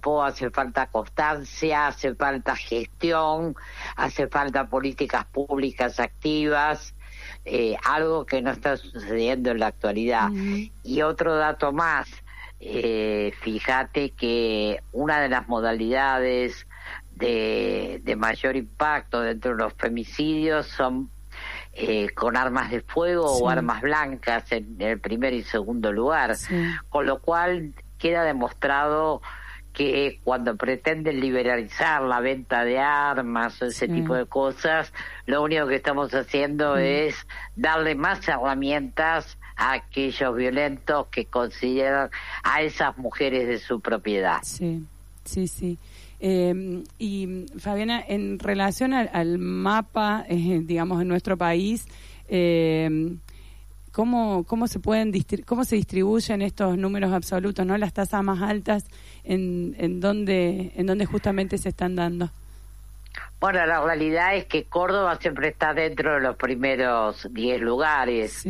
tiempo, hace falta constancia, hace falta gestión, hace falta políticas públicas activas, algo que no está sucediendo en la actualidad. Y otro dato más, fíjate que una de las modalidades de mayor impacto dentro de los femicidios son con armas de fuego o armas blancas en el primer y segundo lugar, con lo cual queda demostrado que cuando pretenden liberalizar la venta de armas o ese tipo de cosas, lo único que estamos haciendo es darle más herramientas a aquellos violentos que consideran a esas mujeres de su propiedad. Sí. Y Fabiana, en relación al mapa, digamos, en nuestro país, ¿cómo se distribuyen estos números absolutos, no? Las tasas más altas, ¿en dónde justamente se están dando? Bueno, la realidad es que Córdoba siempre está dentro de los primeros 10 lugares.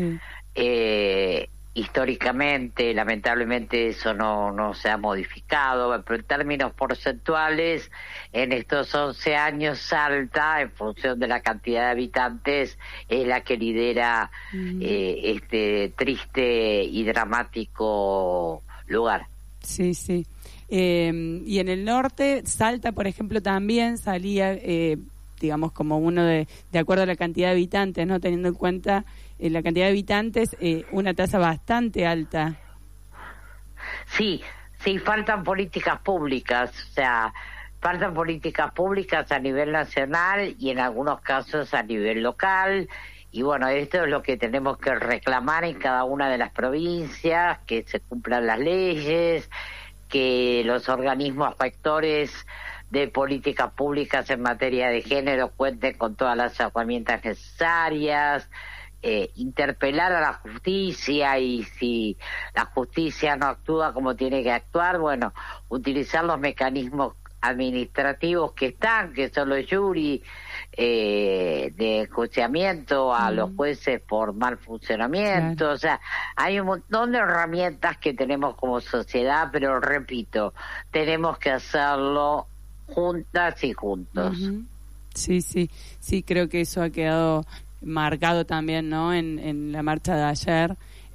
Históricamente, lamentablemente, eso no se ha modificado, pero en términos porcentuales, en estos 11 años, Salta, en función de la cantidad de habitantes, es la que lidera este triste y dramático lugar. Sí. Y en el norte, Salta, por ejemplo, también salía, digamos, como uno de acuerdo a la cantidad de habitantes, ¿no? Teniendo en cuenta la cantidad de habitantes, una tasa bastante alta. Sí, faltan políticas públicas, o sea, faltan políticas públicas a nivel nacional y en algunos casos a nivel local. Y bueno, esto es lo que tenemos que reclamar en cada una de las provincias, que se cumplan las leyes, que los organismos rectores de políticas públicas en materia de género cuenten con todas las herramientas necesarias, interpelar a la justicia, y si la justicia no actúa como tiene que actuar, bueno, utilizar los mecanismos administrativos que son los jury de enjuiciamiento a los jueces por mal funcionamiento. O sea, hay un montón de herramientas que tenemos como sociedad, pero repito, tenemos que hacerlo juntas y juntos. Sí, creo que eso ha quedado marcado también, ¿no? En la marcha de ayer,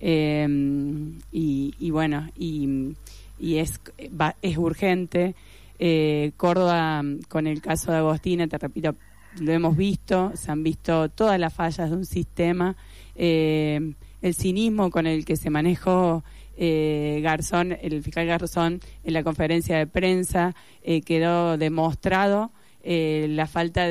y bueno, y es urgente. Córdoba, con el caso de Agostina, te repito, lo hemos visto, se han visto todas las fallas de un sistema, el cinismo con el que se manejó el fiscal Garzón en la conferencia de prensa, quedó demostrado la falta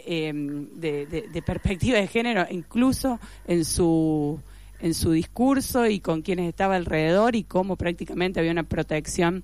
de perspectiva de género, incluso en su discurso y con quienes estaba alrededor, y cómo prácticamente había una protección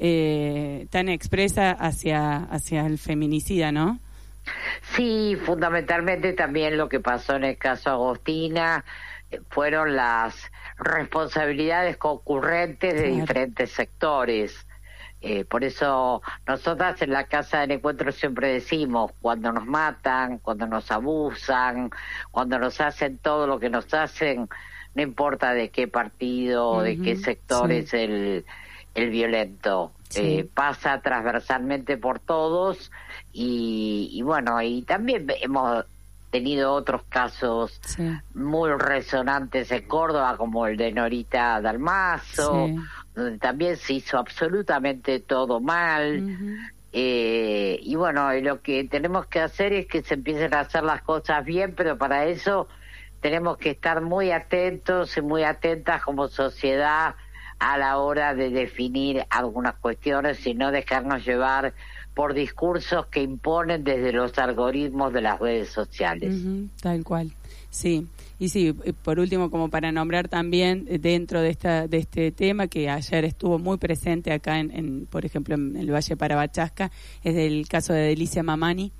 tan expresa hacia el feminicida, ¿no? Sí, fundamentalmente también lo que pasó en el caso Agostina fueron las responsabilidades concurrentes de diferentes sectores. Por eso nosotras en la Casa del Encuentro siempre decimos, cuando nos matan, cuando nos abusan, cuando nos hacen todo lo que nos hacen, no importa de qué partido, de qué sector es el violento, pasa transversalmente por todos, y bueno, y también hemos tenido otros casos muy resonantes en Córdoba, como el de Norita Dalmazo, donde también se hizo absolutamente todo mal. Y bueno, lo que tenemos que hacer es que se empiecen a hacer las cosas bien, pero para eso tenemos que estar muy atentos y muy atentas como sociedad a la hora de definir algunas cuestiones y no dejarnos llevar por discursos que imponen desde los algoritmos de las redes sociales. Tal cual, sí. Y sí, por último, como para nombrar también dentro de este tema que ayer estuvo muy presente acá por ejemplo, en el Valle de Parabachasca, es el caso de Delicia Mamani.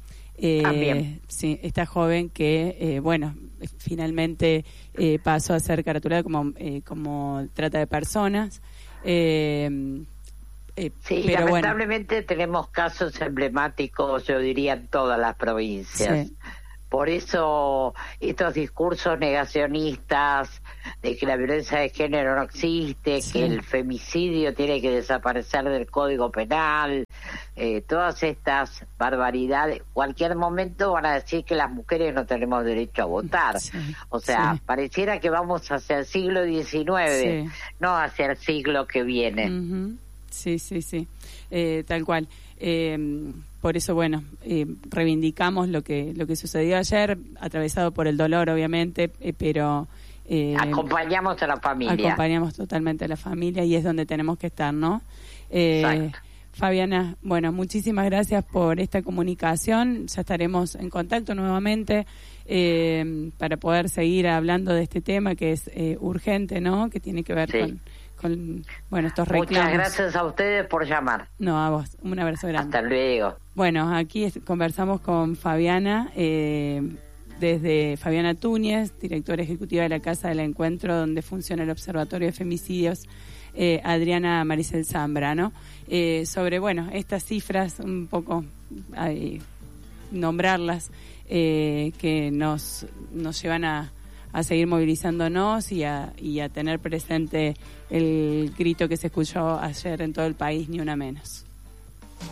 Sí, esta joven que, finalmente pasó a ser caratulada como trata de personas. Sí, pero lamentablemente tenemos casos emblemáticos, yo diría, en todas las provincias. Por eso estos discursos negacionistas de que la violencia de género no existe, que el femicidio tiene que desaparecer del Código Penal, todas estas barbaridades, cualquier momento van a decir que las mujeres no tenemos derecho a votar. O sea, pareciera que vamos hacia el siglo XIX, no hacia el siglo que viene. Uh-huh. Sí, tal cual. Por eso, bueno, reivindicamos lo que sucedió ayer, atravesado por el dolor, obviamente, pero... acompañamos a la familia. Acompañamos totalmente a la familia y es donde tenemos que estar, ¿no? Exacto. Fabiana, bueno, muchísimas gracias por esta comunicación. Ya estaremos en contacto nuevamente para poder seguir hablando de este tema que es urgente, ¿no? Que tiene que ver con estos reclamos. Muchas gracias a ustedes por llamar. No, a vos. Un abrazo grande. Hasta luego. Bueno, aquí conversamos con Fabiana, desde Fabiana Túñez, directora ejecutiva de la Casa del Encuentro, donde funciona el Observatorio de Femicidios, Adriana Maricel Zambra, ¿no? Sobre, estas cifras, un poco nombrarlas, que nos llevan a seguir movilizándonos y a tener presente el grito que se escuchó ayer en todo el país, ni una menos.